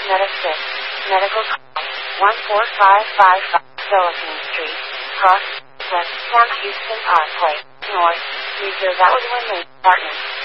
Medifit Medical Call 14555 Philippine Street, Cross, West Camp Houston Parkway, North, New Jersey, Partners.